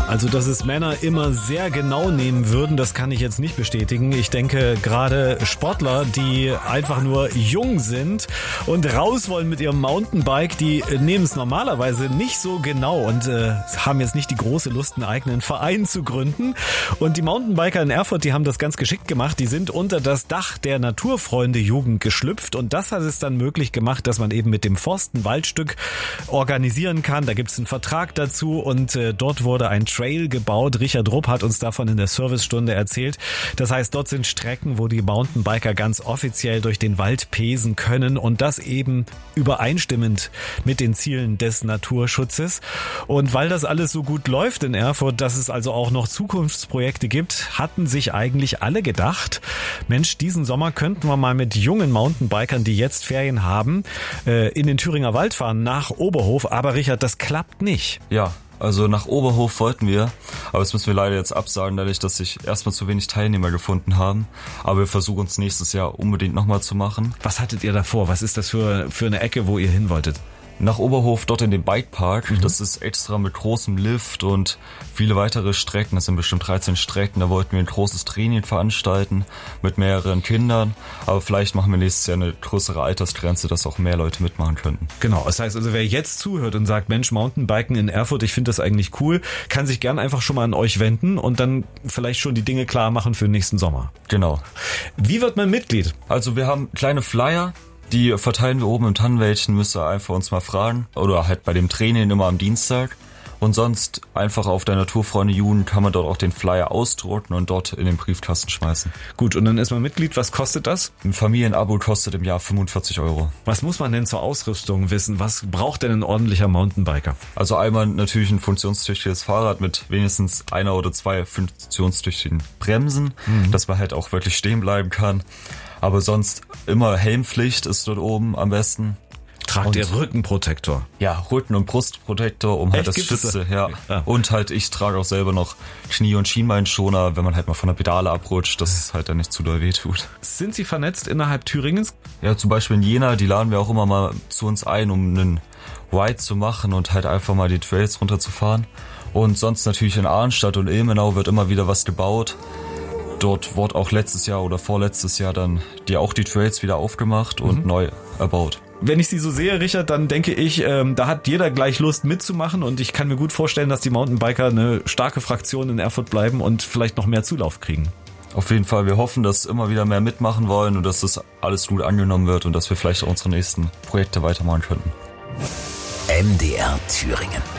also dass es Männer immer sehr genau nehmen würden, das kann ich jetzt nicht bestätigen. Ich denke, gerade Sportler, die einfach nur jung sind und raus wollen mit ihrem Mountainbike, die nehmen es normalerweise nicht so genau und haben jetzt nicht die große Lust, einen eigenen Verein zu gründen. Und die Mountainbiker in Erfurt, die haben das ganz geschickt gemacht. Die sind unter das Dach der Naturfreunde-Jugend geschlüpft und das hat es dann möglich gemacht, dass man eben mit dem Forst ein Waldstück organisieren kann. Da gibt es einen Vertrag dazu und dort wurde ein Trail gebaut. Richard Rupp hat uns davon in der Servicestunde erzählt. Das heißt, dort sind Strecken, wo die Mountainbiker ganz offiziell durch den Wald pesen können und das eben übereinstimmend mit den Zielen des Naturschutzes. Und weil das alles so gut läuft in Erfurt, dass es also auch noch Zukunftsprojekte gibt, hatten sich eigentlich alle gedacht, Mensch, diesen Sommer könnten wir mal mit jungen Mountainbikern, die jetzt Ferien haben, in den Thüringer Wald fahren, nach Oberhof. Aber Richard, das klappt nicht. Ja, also nach Oberhof wollten wir, aber das müssen wir leider jetzt absagen, dadurch, dass sich erstmal zu wenig Teilnehmer gefunden haben. Aber wir versuchen es nächstes Jahr unbedingt nochmal zu machen. Was hattet ihr davor? Was ist das für eine Ecke, wo ihr hin wolltet? Nach Oberhof, dort in den Bikepark. Das ist extra mit großem Lift und viele weitere Strecken. Das sind bestimmt 13 Strecken. Da wollten wir ein großes Training veranstalten mit mehreren Kindern. Aber vielleicht machen wir nächstes Jahr eine größere Altersgrenze, dass auch mehr Leute mitmachen könnten. Genau, das heißt also, wer jetzt zuhört und sagt, Mensch, Mountainbiken in Erfurt, ich finde das eigentlich cool, kann sich gern einfach schon mal an euch wenden und dann vielleicht schon die Dinge klar machen für den nächsten Sommer. Genau. Wie wird man Mitglied? Also wir haben kleine Flyer. Die verteilen wir oben im Tannenwäldchen, müsst ihr einfach uns mal fragen. Oder halt bei dem Training immer am Dienstag. Und sonst einfach auf der Naturfreunde-Jugend kann man dort auch den Flyer ausdrucken und dort in den Briefkasten schmeißen. Gut, und dann ist man Mitglied. Was kostet das? Ein Familienabo kostet im Jahr 45 €. Was muss man denn zur Ausrüstung wissen? Was braucht denn ein ordentlicher Mountainbiker? Also einmal natürlich ein funktionstüchtiges Fahrrad mit wenigstens 1 oder 2 funktionstüchtigen Bremsen, dass man halt auch wirklich stehen bleiben kann. Aber sonst immer Helmpflicht ist dort oben am besten. Tragt ihr Rückenprotektor? Ja, Rücken- und Brustprotektor, um halt das Schütze, ja. Und halt, ich trage auch selber noch Knie- und Schienbeinschoner, wenn man halt mal von der Pedale abrutscht, dass es halt dann nicht zu doll wehtut. Sind Sie vernetzt innerhalb Thüringens? Ja, zum Beispiel in Jena, die laden wir auch immer mal zu uns ein, um einen Ride zu machen und halt einfach mal die Trails runterzufahren. Und sonst natürlich in Arnstadt und Ilmenau wird immer wieder was gebaut. Dort wurde auch letztes Jahr oder vorletztes Jahr dann auch die Trails wieder aufgemacht und neu erbaut. Wenn ich Sie so sehe, Richard, dann denke ich, da hat jeder gleich Lust mitzumachen und ich kann mir gut vorstellen, dass die Mountainbiker eine starke Fraktion in Erfurt bleiben und vielleicht noch mehr Zulauf kriegen. Auf jeden Fall, wir hoffen, dass immer wieder mehr mitmachen wollen und dass das alles gut angenommen wird und dass wir vielleicht auch unsere nächsten Projekte weitermachen könnten. MDR Thüringen.